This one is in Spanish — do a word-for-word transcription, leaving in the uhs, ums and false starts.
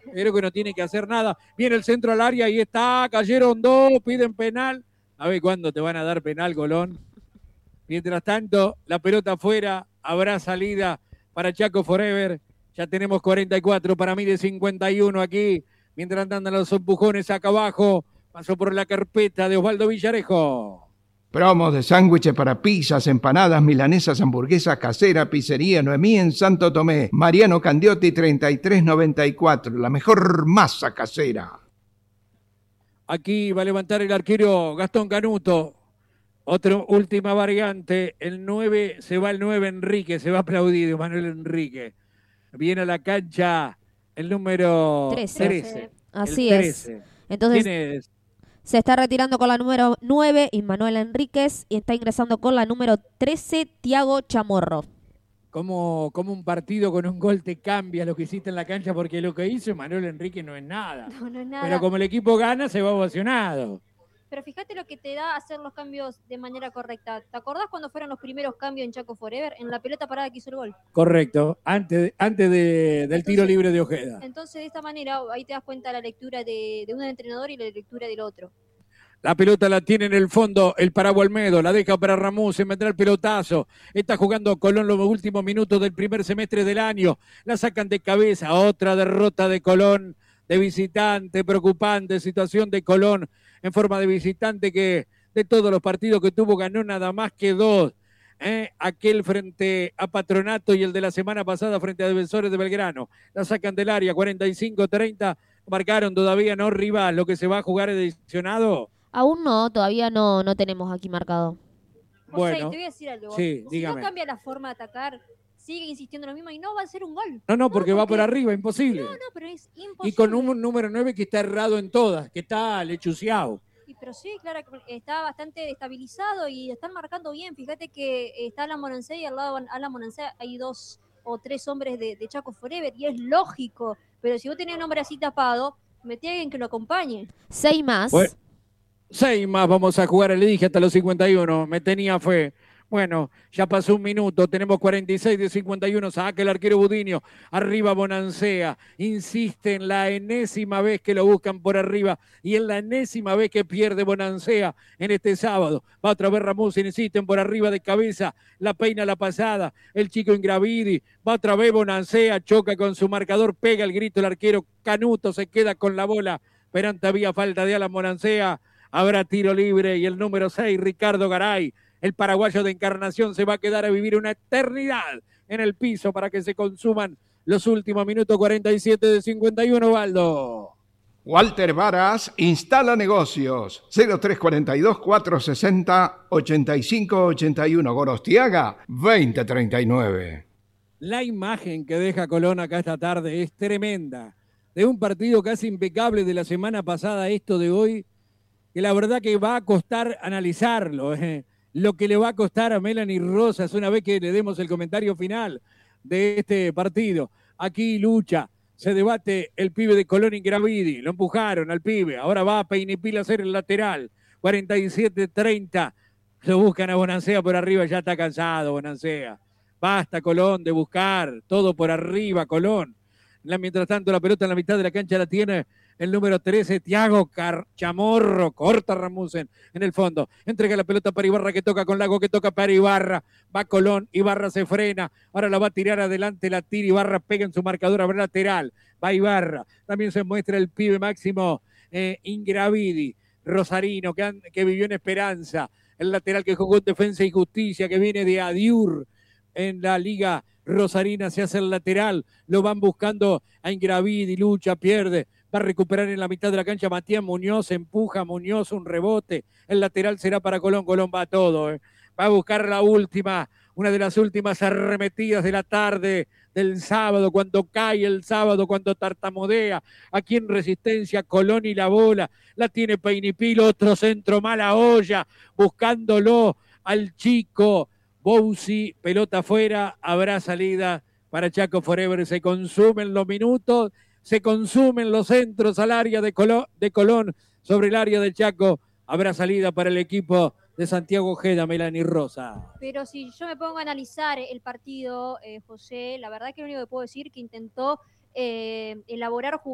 Creo que no tiene que hacer nada. Viene el centro al área, ahí está, cayeron dos, piden penal. A ver cuándo te van a dar penal, Colón. Mientras tanto, la pelota afuera, habrá salida para Chaco Forever. Ya tenemos cuarenta y cuatro para mí de cincuenta y uno aquí. Mientras andan los empujones acá abajo, pasó por la carpeta de Osvaldo Villarejo. Promos de sándwiches para pizzas, empanadas, milanesas, hamburguesas, casera, pizzería Noemí en Santo Tomé. Mariano Candiotti treinta y tres noventa y cuatro, la mejor masa casera. Aquí va a levantar el arquero Gastón Canuto. Otra última variante, el nueve, se va el nueve Enrique, se va aplaudido Manuel Enrique. Viene a la cancha el número trece. trece. Así el trece. Es. Entonces, ¿quién es? Se está retirando con la número nueve, Ismanuel Enríquez, y está ingresando con la número trece, Tiago Chamorro. Como, como un partido con un gol te cambia lo que hiciste en la cancha, porque lo que hizo Manuel Enríquez no es nada. No, no es nada. Pero como el equipo gana, se va ovacionado. Pero fíjate lo que te da hacer los cambios de manera correcta. ¿Te acordás cuando fueron los primeros cambios en Chaco Forever? En la pelota parada que hizo el gol. Correcto, antes, antes de, del entonces, tiro libre de Ojeda. Entonces, de esta manera, ahí te das cuenta de la lectura de, de un entrenador y la lectura del otro. La pelota la tiene en el fondo el Paraguay Olmedo, la deja para Ramón, se vendrá el pelotazo. Está jugando Colón los últimos minutos del primer semestre del año. La sacan de cabeza, otra derrota de Colón, de visitante, preocupante situación de Colón en forma de visitante, que de todos los partidos que tuvo ganó nada más que dos. ¿eh? Aquel frente a Patronato y el de la semana pasada frente a Defensores de Belgrano. La sacan del área, cuarenta y cinco treinta, marcaron todavía no rival, lo que se va a jugar edicionado. Aún no, todavía no, no tenemos aquí marcado. José, bueno, te voy a decir algo. Sí, si dígame. no cambia la forma de atacar, sigue insistiendo en lo mismo y no va a ser un gol. No, no, porque, no, porque va por arriba, imposible. No, no, pero es imposible. Y con un número nueve que está errado en todas, que está lechuciado. Y, pero sí, claro, está bastante destabilizado y están marcando bien. Fíjate que está Alan Monancé y al lado de Alan Monancé hay dos o tres hombres de, de Chaco Forever y es lógico. Pero si vos tenés un hombre así tapado, metí a alguien que lo acompañe. Seis más. Bueno, seis más vamos a jugar, le dije hasta los cincuenta y uno, me tenía fe. Bueno, ya pasó un minuto, tenemos cuarenta y seis de cincuenta y uno, saca el arquero Budiño, arriba Bonancea, insiste en la enésima vez que lo buscan por arriba y en la enésima vez que pierde Bonancea en este sábado. Va otra vez Ramón, insisten por arriba de cabeza, la peina la pasada, el chico Ingravidi, va otra vez Bonancea, choca con su marcador, pega el grito el arquero Canuto, se queda con la bola, pero ante había falta de Alan Bonancea, habrá tiro libre y el número seis, Ricardo Garay, el paraguayo de Encarnación, se va a quedar a vivir una eternidad en el piso para que se consuman los últimos minutos. Cuarenta y siete de cincuenta y uno, Valdo. Walter Varas instala negocios. cero tres cuarenta y dos, cuatrocientos sesenta, ochenta y cinco ochenta y uno. Gorostiaga, veinte treinta y nueve. La imagen que deja Colón acá esta tarde es tremenda. De un partido casi impecable de la semana pasada, esto de hoy, que la verdad que va a costar analizarlo, ¿eh? Lo que le va a costar a Melanie Rosas una vez que le demos el comentario final de este partido. Aquí lucha, se debate el pibe de Colón Ingravidi, lo empujaron al pibe, ahora va a Peinipil a hacer el lateral, cuarenta y siete treinta, lo buscan a Bonancea por arriba, ya está cansado Bonancea. Basta Colón de buscar, todo por arriba Colón. Mientras tanto la pelota en la mitad de la cancha la tiene el número trece, Tiago Chamorro, corta Ramusen en el fondo, entrega la pelota para Ibarra que toca con Lago, que toca para Ibarra, va Colón, Ibarra se frena, ahora la va a tirar adelante, la tira Ibarra, pega en su marcador a lateral, va Ibarra, también se muestra el pibe máximo eh, Ingravidi, Rosarino, que, han, que vivió en Esperanza, el lateral que jugó en Defensa y Justicia, que viene de Adiur en la Liga Rosarina, se hace el lateral, lo van buscando a Ingravidi, lucha, pierde, va a recuperar en la mitad de la cancha Matías Muñoz, empuja Muñoz, un rebote, el lateral será para Colón, Colón va a todo, eh. va a buscar la última, una de las últimas arremetidas de la tarde del sábado, cuando cae el sábado, cuando tartamudea, aquí en Resistencia, Colón y la bola, la tiene Peinipil, otro centro, mala olla, buscándolo al chico Bouzi, pelota afuera, habrá salida para Chaco Forever, se consumen los minutos, se consumen los centros al área de Colón, de Colón sobre el área de Chaco, habrá salida para el equipo de Santiago Ojeda, Melanie Rosa. Pero si yo me pongo a analizar el partido, eh, José, la verdad que lo único que puedo decir que intentó eh, elaborar jugadas